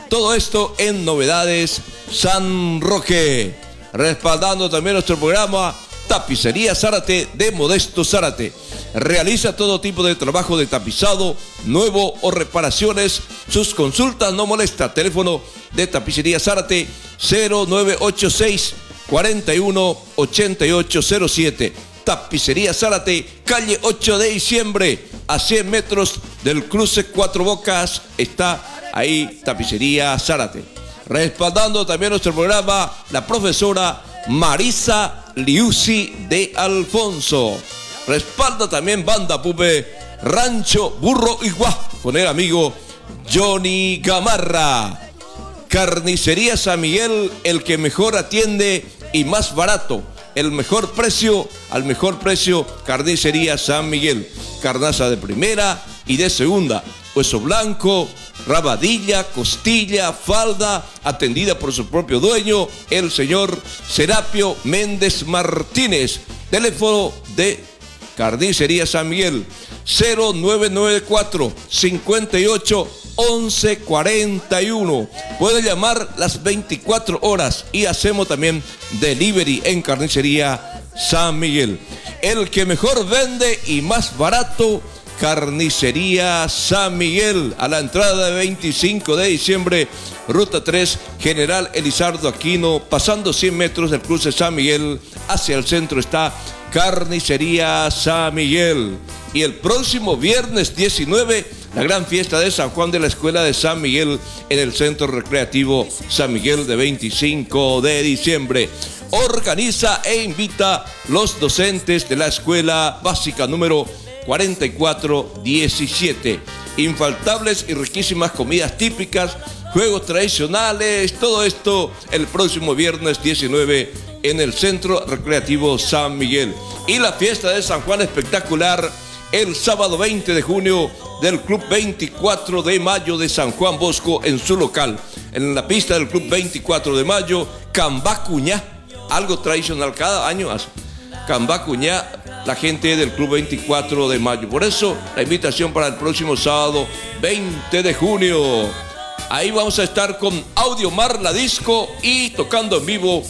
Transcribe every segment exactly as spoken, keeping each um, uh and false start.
Todo esto en Novedades San Roque. Respaldando también nuestro programa, Tapicería Zárate de Modesto Zárate. Realiza todo tipo de trabajo de tapizado, nuevo o reparaciones. Sus consultas no molesta. Teléfono de Tapicería Zárate cero nueve ocho seis, cuatro uno, ocho ocho cero siete. Tapicería Zárate, calle ocho de diciembre, a cien metros del cruce Cuatro Bocas. Está ahí Tapicería Zárate. Respaldando también nuestro programa, la profesora Marisa Liuzzi de Alfonso. Respalda también Banda Pupe, Rancho Burro Iguá, con el amigo Johnny Gamarra. Carnicería San Miguel, el que mejor atiende y más barato. El mejor precio, al mejor precio, Carnicería San Miguel. Carnaza de primera y de segunda. Hueso blanco, rabadilla, costilla, falda, atendida por su propio dueño, el señor Serapio Méndez Martínez. Teléfono de Carnicería San Miguel, cero nueve nueve cuatro, cincuenta y ocho, once cuarenta y uno. Puede llamar las veinticuatro horas y hacemos también delivery en Carnicería San Miguel. El que mejor vende y más barato, Carnicería San Miguel, a la entrada de veinticinco de diciembre, ruta tres, General Elizardo Aquino, pasando cien metros del cruce San Miguel, hacia el centro está Carnicería San Miguel. Y el próximo viernes diecinueve, la gran fiesta de San Juan de la Escuela de San Miguel en el Centro Recreativo San Miguel de veinticinco de diciembre. Organiza e invita los docentes de la Escuela Básica número cuarenta y cuatro diecisiete. Infaltables y riquísimas comidas típicas, juegos tradicionales, todo esto el próximo viernes diecinueve en el Centro Recreativo San Miguel. Y la fiesta de San Juan espectacular el sábado veinte de junio del Club veinticuatro de mayo de San Juan Bosco en su local. En la pista del Club veinticuatro de mayo, Cambacuñá, algo tradicional cada año hace. Cambacuñá, la gente del Club veinticuatro de mayo. Por eso, la invitación para el próximo sábado veinte de junio. Ahí vamos a estar con Audio Mar La Disco y tocando en vivo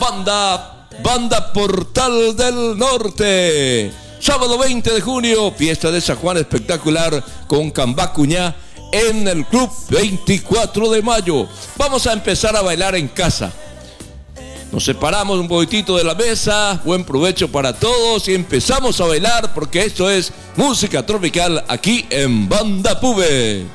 Banda, Banda Portal del Norte. Sábado veinte de junio, fiesta de San Juan espectacular con Cambacuñá en el Club veinticuatro de mayo. Vamos a empezar a bailar en casa. Nos separamos un poquitito de la mesa, buen provecho para todos y empezamos a bailar porque esto es música tropical aquí en Banda Pube.